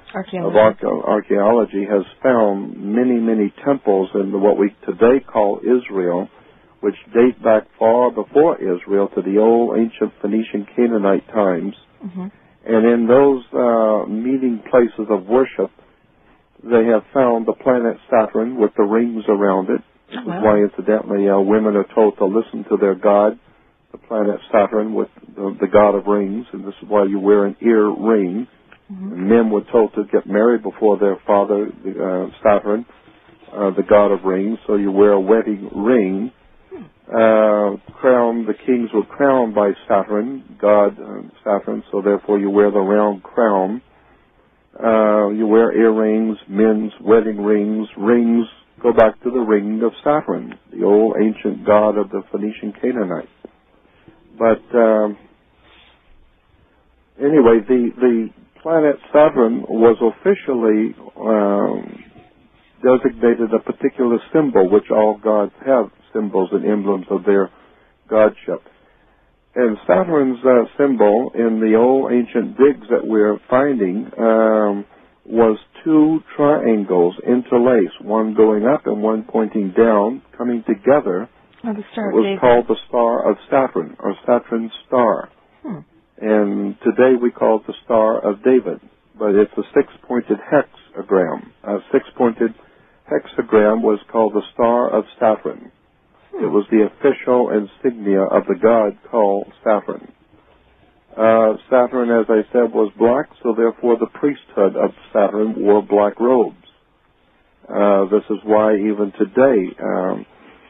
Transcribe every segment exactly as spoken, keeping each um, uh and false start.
of archae- archaeology has found many, many temples in what we today call Israel, which date back far before Israel to the old ancient Phoenician Canaanite times. Mm-hmm. And in those uh, meeting places of worship, they have found the planet Saturn with the rings around it. This Oh, wow. is why, incidentally, uh, women are told to listen to their god, the planet Saturn with the, the god of rings, and this is why you wear an ear ring. Mm-hmm. And men were told to get married before their father, the, uh, Saturn, uh, the god of rings, so you wear a wedding ring. Uh, crown, the kings were crowned by Saturn, God uh, Saturn, so therefore you wear the round crown. Uh, you wear earrings, men's wedding rings. Rings go back to the ring of Saturn, the old ancient god of the Phoenician Canaanites. But um, anyway, the, the planet Saturn was officially um, designated a particular symbol, which all gods have symbols and emblems of their godship. And Saturn's uh, symbol in the old ancient digs that we're finding um, was two triangles interlaced, one going up and one pointing down, coming together. Oh, the Star it of was David. called the Star of Saturn, or Saturn's Star. Hmm. And today we call it the Star of David. But it's a six-pointed hexagram. A six-pointed hexagram was called the Star of Saturn. It was the official insignia of the god called Saturn. Uh, Saturn, as I said, was black, so therefore the priesthood of Saturn wore black robes. Uh, this is why even today um,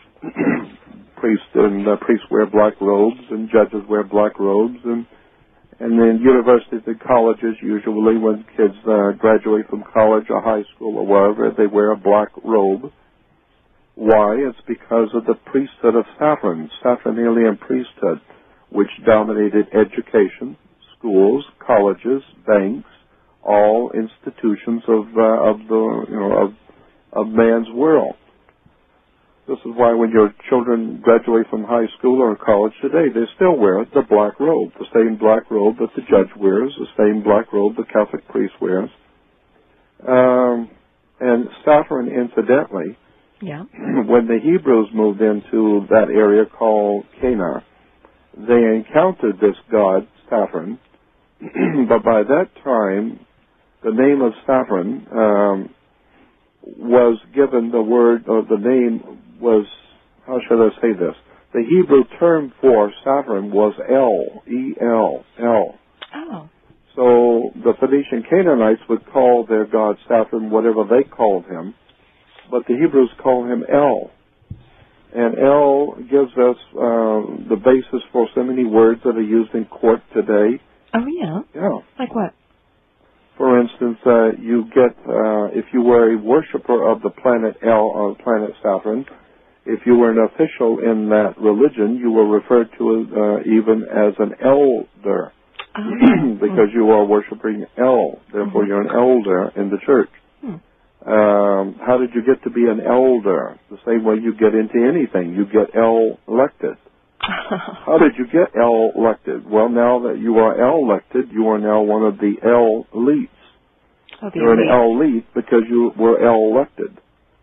priests and uh, priests wear black robes, and judges wear black robes, and and then universities and colleges, usually when kids uh, graduate from college or high school or wherever, they wear a black robe. Why? It's because of the priesthood of Saturn, Saturnalian priesthood, which dominated education, schools, colleges, banks, all institutions of uh, of the you know of of man's world. This is why when your children graduate from high school or college today, they still wear the black robe, the same black robe that the judge wears, the same black robe the Catholic priest wears. Um, and Saturn, incidentally, yeah. when the Hebrews moved into that area called Canaan, they encountered this god, Saturn, but by that time, the name of Saturn um, was given the word, or the name was, how should I say this? The Hebrew term for Saturn was El, E L, El. Oh. So the Phoenician Canaanites would call their god Saturn whatever they called him, but the Hebrews call him El. And El gives us uh, the basis for so many words that are used in court today. Oh, yeah? Yeah. Like what? For instance, uh, you get, uh, if you were a worshiper of the planet El, or planet Saturn, if you were an official in that religion, you were referred to uh, even as an elder, Oh. because you are worshiping El. Therefore, Mm-hmm. you're an elder in the church. Hmm. Um, how did you get to be an elder? The same way you get into anything. You get elected. How did you get elected? Well, now that you are elected, you are now one of the elites. Oh, the You're elite. an elite because you were elected.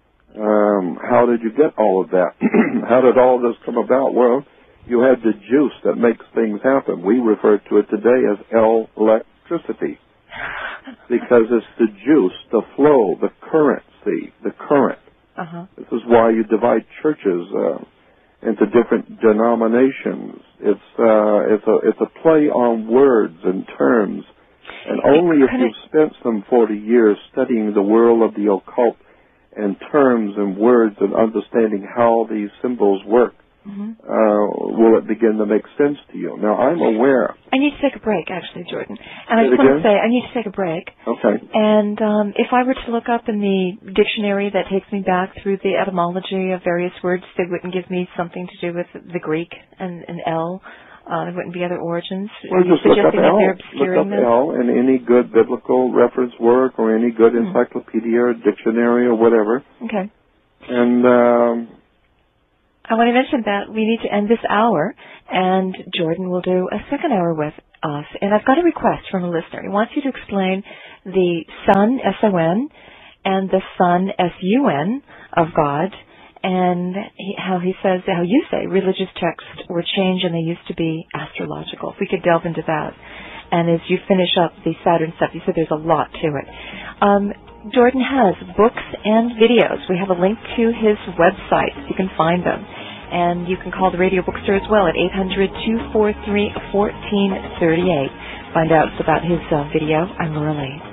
Um, how did you get all of that? How did all of this come about? Well, you had the juice that makes things happen. We refer to it today as electricity because it's the juice, the flow, the currency, the current. Uh-huh. This is why you divide churches uh, into different denominations. It's uh, it's a it's a play on words and terms, and only if you've spent some forty years studying the world of the occult and terms and words and understanding how these symbols work, mm-hmm. uh, will it begin to make sense to you. Now, I'm aware. I need to take a break, actually, Jordan. And I Say just want again? to say, I need to take a break. Okay. And um, if I were to look up in the dictionary that takes me back through the etymology of various words, they wouldn't give me something to do with the Greek and, and L. Uh, there wouldn't be other origins. Well, Are you just look up suggesting that L. they're Look obscuring up them? L in any good biblical reference work or any good Hmm. encyclopedia or dictionary or whatever. Okay. And um, I want to mention that we need to end this hour, and Jordan will do a second hour with us. And I've got a request from a listener. He wants you to explain the Son, S O N, and the Son, S U N, of God, and he, how he says, how you say, religious texts were changed and they used to be astrological. If we could delve into that. And as you finish up the Saturn stuff, you said there's a lot to it. Um, Jordan has books and videos. We have a link to his website. You can find them. And you can call the Radio Bookstore as well at eight hundred, two four three, one four three eight. Find out about his uh, video. I'm Laura Lee.